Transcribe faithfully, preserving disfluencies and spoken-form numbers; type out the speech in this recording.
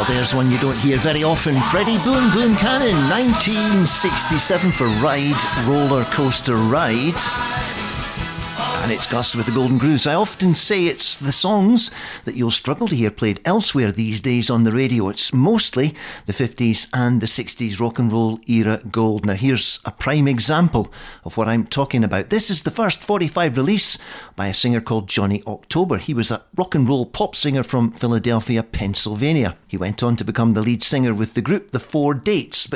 There's one you don't hear very often. Freddie Boone Boone Cannon, nineteen sixty-seven for Ride, Roller Coaster Ride. And it's Gus with the Golden Grooves. I often say it's the songs that you'll struggle to hear played elsewhere these days on the radio. It's mostly the fifties and the sixties rock and roll era gold. Now here's a prime example of what I'm talking about. This is the first forty-five release by a singer called Johnny October. He was a rock and roll pop singer from Philadelphia, Pennsylvania. He went on to become the lead singer with the group The Four Dates, but